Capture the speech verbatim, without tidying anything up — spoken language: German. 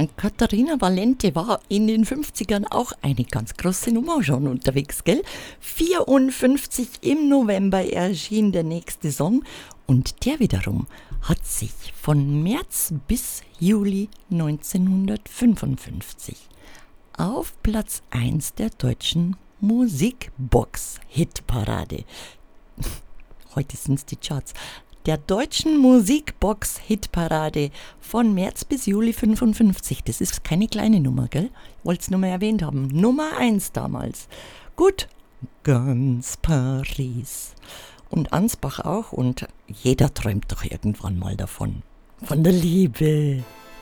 Katharina Valente war in den fünfzigern auch eine ganz große Nummer schon unterwegs, gell? vierundfünfzig im November erschien der nächste Song und der wiederum hat sich von März bis Juli neunzehnhundertfünfundfünfzig auf Platz eins der deutschen Musikbox-Hitparade. Heute sind es die Charts. Der deutschen Musikbox-Hitparade von März bis Juli fünfundfünfzig. Das ist keine kleine Nummer, gell? Wollt's nur mal erwähnt haben. Nummer eins damals. Gut, ganz Paris. Und Ansbach auch. Und jeder träumt doch irgendwann mal davon. Von der Liebe.